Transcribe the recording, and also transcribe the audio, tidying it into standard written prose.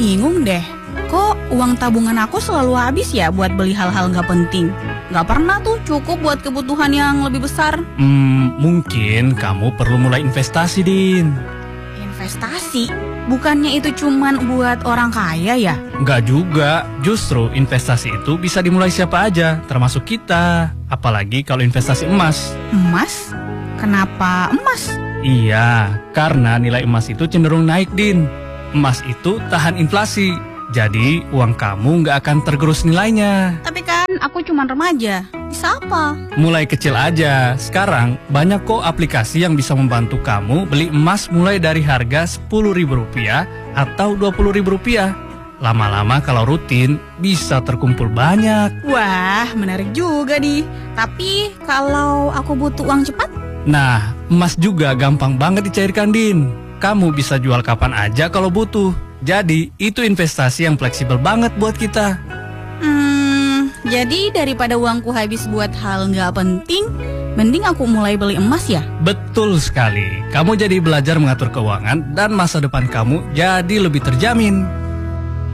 bingung deh. Kok uang tabungan aku selalu habis ya buat beli hal-hal nggak penting? Nggak pernah tuh cukup buat kebutuhan yang lebih besar. Mungkin kamu perlu mulai investasi, Din. Investasi? Bukannya itu cuman buat orang kaya ya? Nggak juga, justru investasi itu bisa dimulai siapa aja, termasuk kita. Apalagi kalau investasi emas. Emas? Kenapa emas? Iya, karena nilai emas itu cenderung naik, Din. Emas itu tahan inflasi. Jadi uang kamu nggak akan tergerus nilainya. Tapi kan aku cuma remaja, bisa apa? Mulai kecil aja. Sekarang banyak kok aplikasi yang bisa membantu kamu beli emas mulai dari harga Rp10.000 atau Rp20.000. Lama-lama kalau rutin bisa terkumpul banyak. Wah, menarik juga nih. Tapi kalau aku butuh uang cepat? Nah, emas juga gampang banget dicairkan, Din. Kamu bisa jual kapan aja kalau butuh. Jadi, itu investasi yang fleksibel banget buat kita. Jadi daripada uangku habis buat hal nggak penting, mending aku mulai beli emas ya? Betul sekali. Kamu jadi belajar mengatur keuangan dan masa depan kamu jadi lebih terjamin.